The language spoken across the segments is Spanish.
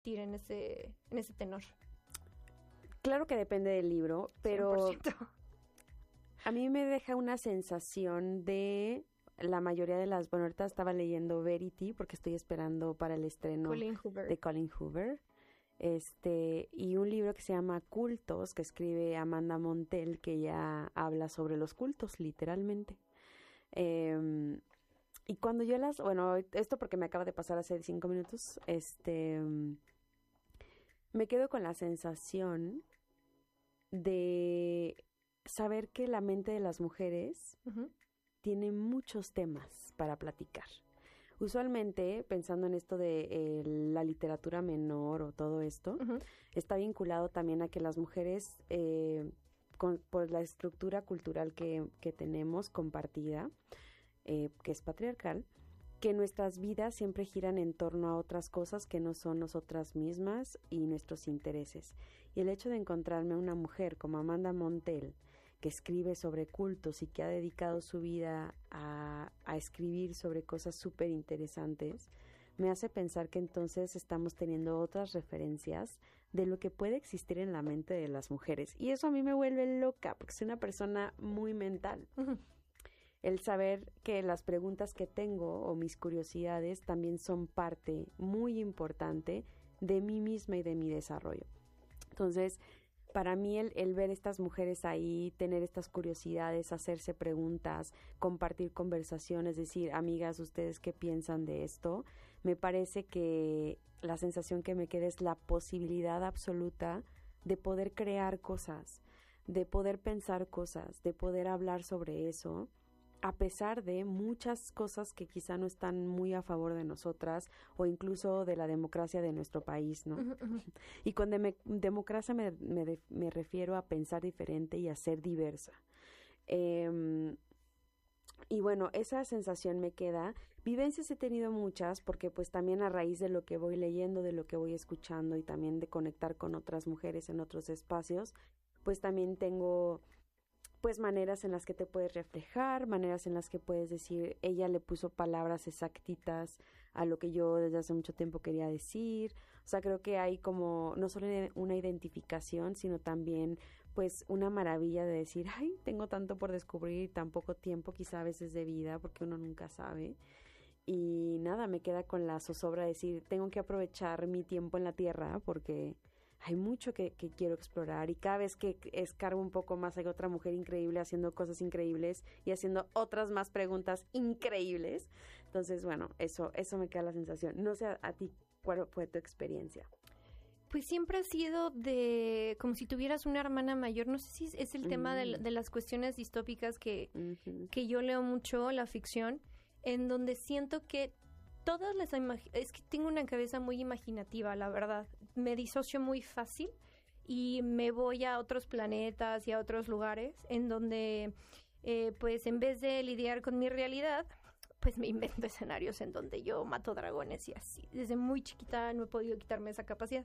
en ese tenor. Claro que depende del libro, pero 100%. A mí me deja una sensación de la mayoría de las... Bueno, ahorita estaba leyendo Verity porque estoy esperando para el estreno de Colin Hoover. Y un libro que se llama Cultos, que escribe Amanda Montell, que ya habla sobre los cultos, literalmente. Y cuando yo bueno, esto porque me acaba de pasar hace 5 minutos, me quedo con la sensación de saber que la mente de las mujeres tiene muchos temas para platicar. Usualmente, pensando en esto de la literatura menor o todo esto, está vinculado también a que las mujeres, por la estructura cultural que tenemos compartida, que es patriarcal, que nuestras vidas siempre giran en torno a otras cosas que no son nosotras mismas y nuestros intereses. Y el hecho de encontrarme una mujer como Amanda Montell, que escribe sobre cultos y que ha dedicado su vida a escribir sobre cosas súper interesantes, me hace pensar que entonces estamos teniendo otras referencias de lo que puede existir en la mente de las mujeres. Y eso a mí me vuelve loca, porque soy una persona muy mental. El saber que las preguntas que tengo o mis curiosidades también son parte muy importante de mí misma y de mi desarrollo. Entonces, para mí el ver estas mujeres ahí, tener estas curiosidades, hacerse preguntas, compartir conversaciones, decir, amigas, ¿ustedes qué piensan de esto? Me parece que la sensación que me queda es la posibilidad absoluta de poder crear cosas, de poder pensar cosas, de poder hablar sobre eso, a pesar de muchas cosas que quizá no están muy a favor de nosotras o incluso de la democracia de nuestro país, ¿no? Y con democracia me refiero a pensar diferente y a ser diversa. Y bueno, esa sensación me queda. Vivencias he tenido muchas porque pues también a raíz de lo que voy leyendo, de lo que voy escuchando y también de conectar con otras mujeres en otros espacios, pues también tengo pues maneras en las que te puedes reflejar, maneras en las que puedes decir, ella le puso palabras exactitas a lo que yo desde hace mucho tiempo quería decir. O sea, creo que hay como no solo una identificación, sino también pues una maravilla de decir, ay, tengo tanto por descubrir y tan poco tiempo quizá a veces de vida, porque uno nunca sabe. Y nada, me queda con la zozobra de decir, tengo que aprovechar mi tiempo en la tierra porque hay mucho que quiero explorar y cada vez que escarbo un poco más hay otra mujer increíble haciendo cosas increíbles y haciendo otras más preguntas increíbles. Entonces, bueno, eso me queda la sensación. No sé a ti, ¿cuál fue tu experiencia? Pues siempre ha sido de como si tuvieras una hermana mayor. No sé si es el tema de las cuestiones distópicas que yo leo mucho, la ficción, en donde siento que todas las es que tengo una cabeza muy imaginativa, la verdad. Me disocio muy fácil y me voy a otros planetas y a otros lugares en donde, pues en vez de lidiar con mi realidad, pues me invento escenarios en donde yo mato dragones y así. Desde muy chiquita no he podido quitarme esa capacidad.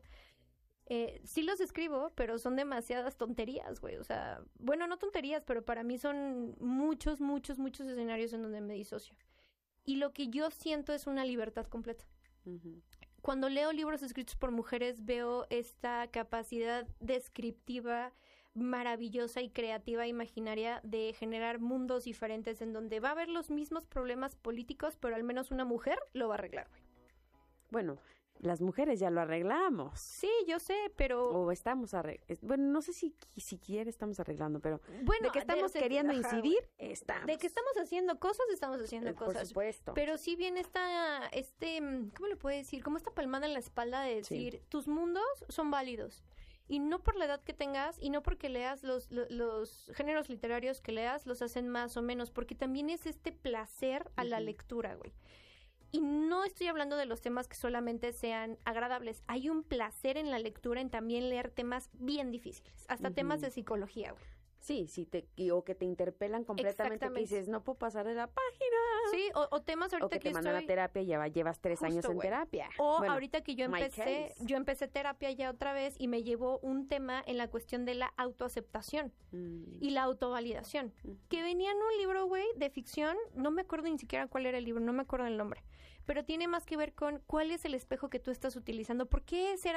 Sí los escribo, pero son demasiadas tonterías, güey. O sea, bueno, no tonterías, pero para mí son muchos escenarios en donde me disocio. Y lo que yo siento es una libertad completa. Cuando leo libros escritos por mujeres, veo esta capacidad descriptiva, maravillosa y creativa, imaginaria, de generar mundos diferentes en donde va a haber los mismos problemas políticos, pero al menos una mujer lo va a arreglar, güey. Bueno, las mujeres ya lo arreglamos. Sí, yo sé, pero... O estamos bueno, no sé si siquiera estamos arreglando, pero bueno, de que estamos queriendo incidir, estamos. De que estamos haciendo cosas, estamos haciendo cosas. Por supuesto. Pero sí viene ¿cómo le puedo decir? Como esta palmada en la espalda de decir, tus mundos son válidos. Y no por la edad que tengas, y no porque leas los géneros literarios que leas, los hacen más o menos, porque también es este placer a la lectura, güey. Y no estoy hablando de los temas que solamente sean agradables. Hay un placer en la lectura en también leer temas bien difíciles, hasta temas de psicología, güey. Sí, o que te interpelan completamente, que dices, no puedo pasar de la página. Sí, o temas ahorita o que te mandan a terapia y llevas 3 años en terapia. O bueno, ahorita que yo empecé terapia ya otra vez y me llevó un tema en la cuestión de la autoaceptación y la autovalidación. Que venía en un libro, güey, de ficción, no me acuerdo ni siquiera cuál era el libro, no me acuerdo el nombre. pero tiene más que ver con cuál es el espejo que tú estás utilizando. ¿Por qué ser